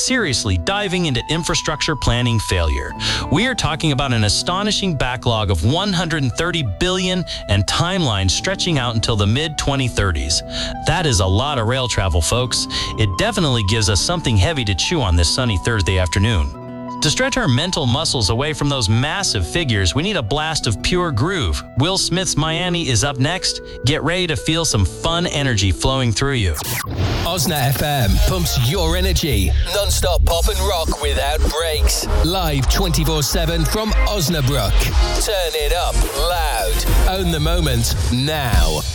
seriously diving into infrastructure planning failure. We are talking about an astonishing backlog of $130 billion and timelines stretching out until the mid-2030s. That is a lot of rail travel, folks. It definitely gives us something heavy to chew on this sunny Thursday afternoon. To stretch our mental muscles away from those massive figures, we need a blast of pure groove. Will Smith's Miami is up next. Get ready to feel some fun energy flowing through you. Osna FM pumps your energy. Non-stop pop and rock without breaks. Live 24/7 from Osnabrück. Turn it up loud. Own the moment now.